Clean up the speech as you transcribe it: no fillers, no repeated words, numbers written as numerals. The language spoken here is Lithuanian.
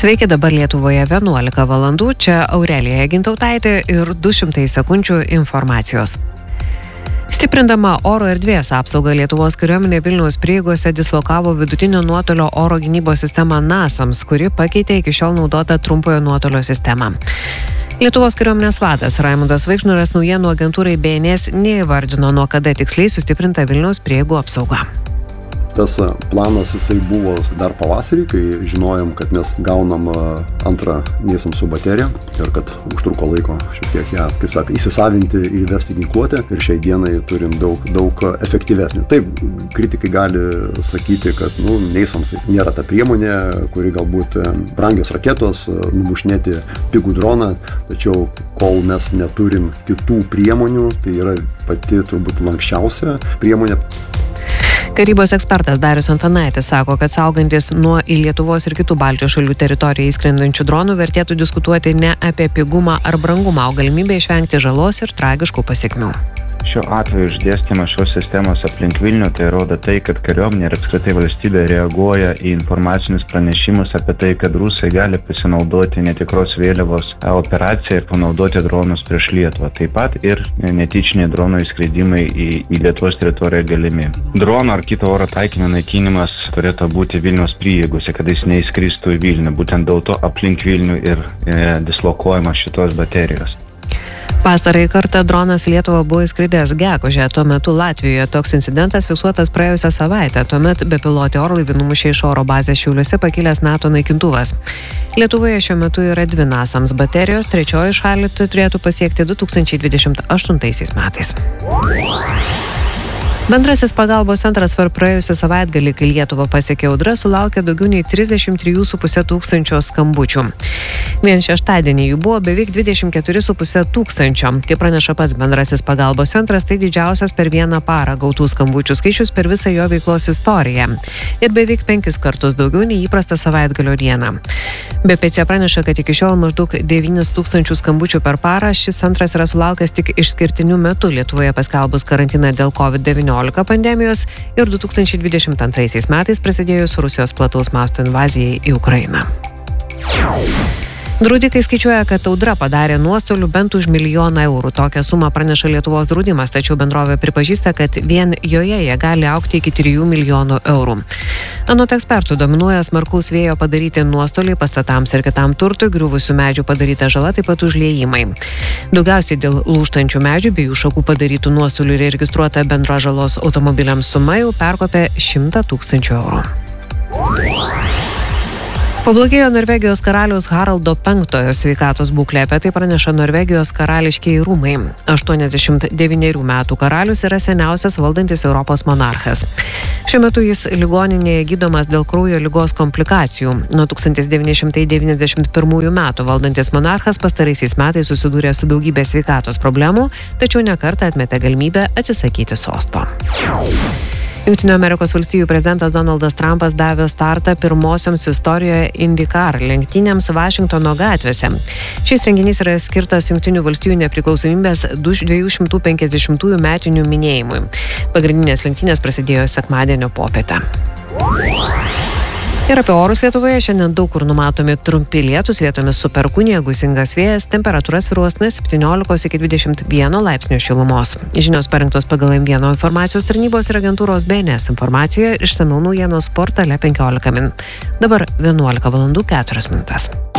Sveiki, dabar Lietuvoje 11 valandų, čia Aurelija Gintautaitė ir 200 sekundžių informacijos. Stiprindama oro erdvės apsaugą, Lietuvos kariuomenė Vilniaus prieigose dislokavo vidutinio nuotolio oro gynybos sistemą NASAMS, kuri pakeitė iki šiol naudotą trumpojo nuotolio sistemą. Lietuvos kariuomenės vadas Raimundas Vaikšnoras naujienų agentūrai BNS neįvardino, nuo kada tiksliai sustiprinta Vilniaus prieigų apsauga. Tas planas jisai buvo dar pavasarį, kai žinojom, kad mes gaunam antrą NASAMS bateriją ir kad užtruko laiko šiek tiek ją, kaip sako, įsisavinti, įvesti ginkluotę ir šiai dienai turim daug efektyvesnį. Taip, kritikai gali sakyti, kad NASAMS nėra ta priemonė, kuri galbūt brangios raketos, numušinėti pigų droną, tačiau kol mes neturim kitų priemonių, tai yra pati turbūt lanksčiausia priemonė. Karybos ekspertas Darius Antanaitis sako, kad saugantis nuo į Lietuvos ir kitų Baltijos šalių teritoriją įskrendančių dronų vertėtų diskutuoti ne apie pigumą ar brangumą, o galimybę išvengti žalos ir tragiškų pasekmių. Šiuo atveju išdėstymas šios sistemos aplink Vilnių tai rodo tai, kad kariuomenė ir apskritai valstybė reaguoja į informacinius pranešimus apie tai, kad rusai gali pasinaudoti netikros vėliavos operaciją ir panaudoti dronus prieš Lietuvą. Taip pat ir netyčiniai dronų įskridimai į Lietuvos teritoriją galimi. Drono ar kito oro taikinio naikinimas turėtų būti Vilniaus prieigose, kad jis neįskristų į Vilnių. Būtent dėl to aplink Vilnių ir dislokuojamas šitos baterijos. Pastarąjį kartą dronas Lietuvą buvo įskridęs gegužę, tuo metu Latvijoje toks incidentas fiksuotas praėjusią savaitę, tuomet bepilotį orlaivį numušė iš oro bazės Šiauliuose pakilęs NATO naikintuvas. Lietuvoje šiuo metu yra 2 NASAMS baterijos, trečioji šalį turėtų pasiekti 2028 metais. Bendrasis pagalbos centras per praėjusią savaitgalį, kai Lietuvą pasiekė audra, sulaukė daugiau nei 33,5 tūkstančio skambučių. Vien šeštadienį jų buvo beveik 24,5 tūkstančio. Kaip praneša pats bendrasis pagalbos centras, tai didžiausias per vieną parą gautų skambučių skaičius per visą jo veiklos istoriją. Ir beveik 5 kartus daugiau nei įprastą savaitgalio dieną. BPC praneša, kad iki šiol maždaug 9 tūkstančių skambučių per parą šis centras yra sulaukęs tik išskirtiniu metu Lietuvoje paskelbus karantiną dėl COVID-19 pandemijos ir 2022 metais prasidėjus Rusijos plataus masto invazijai į Ukrainą. Draudikai skaičiuoja, kad audra padarė nuostolių bent už 1 milijoną eurų. Tokią sumą praneša Lietuvos draudimas, tačiau bendrovė pripažįsta, kad vien joje jie gali augti iki 3 milijonų eurų. Anot ekspertų dominuoja smarkaus vėjo padaryti nuostoliai pastatams ir kitam turtui, griuvusių medžių padaryta žala, taip pat užliejimai. Daugiausiai dėl lūžtančių medžių bei jų šakų padarytų nuostolių registruota bendra žalos automobiliams suma jau perkopė 100 000 eurų. Pablogėjo Norvegijos karaliaus Haraldo V sveikatos būklė, apie tai praneša Norvegijos karališkieji rūmai. 89 metų karalius yra seniausias valdantis Europos monarchas. Šiuo metu jis ligoninėje gydomas dėl kraujo ligos komplikacijų. Nuo 1991 metų valdantis monarchas pastaraisiais metais susidūrė su daugybė sveikatos problemų, tačiau nekartą atmetė galimybę atsisakyti sosto. Jungtinių Amerikos valstijų prezidentas Donaldas Trumpas davė startą pirmosioms istorijoje IndyCar lenktynėms Vašingtono gatvėse. Šis renginys yra skirtas Jungtinių valstijų nepriklausomybės 250 metinių minėjimui. Pagrindinės lenktynės prasidėjo sekmadienio popietę. Ir apie orus Lietuvoje šiandien daug kur numatomi trumpi lietūs, vietomis su perkūnija, gūsingas vėjas, temperatūra svyruos nuo 17 iki 21 laipsnių šilumos. Žinios parengtos pagal M1 informacijos tarnybos ir agentūros BNS informacija, išsamiau naujienos portale 15 min. Dabar 11 valandų 4 minutės.